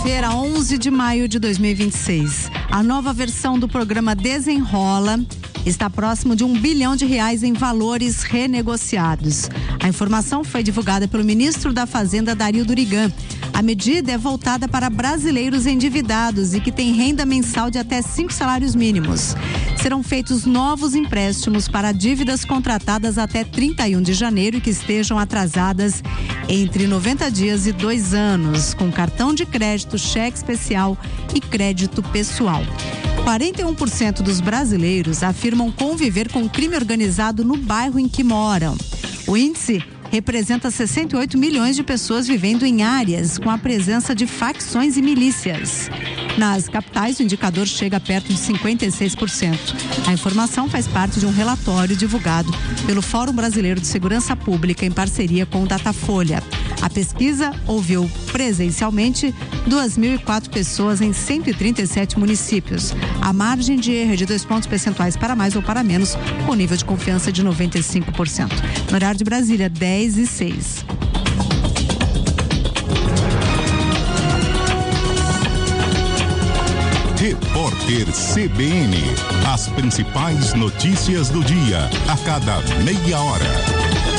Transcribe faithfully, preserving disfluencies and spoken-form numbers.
Quinta-feira, onze de maio de dois mil e vinte e seis. A nova versão do programa Desenrola está próximo de um bilhão de reais em valores renegociados. A informação foi divulgada pelo ministro da Fazenda, Dario Durigan. A medida é voltada para brasileiros endividados e que têm renda mensal de até cinco salários mínimos. Serão feitos novos empréstimos para dívidas contratadas até trinta e um de janeiro e que estejam atrasadas entre noventa dias e dois anos, com cartão de crédito, cheque especial e crédito pessoal. quarenta e um por cento dos brasileiros afirmam conviver com crime organizado no bairro em que moram. O índice representa sessenta e oito milhões de pessoas vivendo em áreas com a presença de facções e milícias. Nas capitais, o indicador chega perto de cinquenta e seis por cento. A informação faz parte de um relatório divulgado pelo Fórum Brasileiro de Segurança Pública em parceria com o Datafolha. A pesquisa ouviu presencialmente duas mil e quatro pessoas em cento e trinta e sete municípios. A margem de erro é de dois pontos percentuais para mais ou para menos, com nível de confiança de noventa e cinco por cento. No horário de Brasília, dez e seis. Repórter C B N. As principais notícias do dia, a cada meia hora.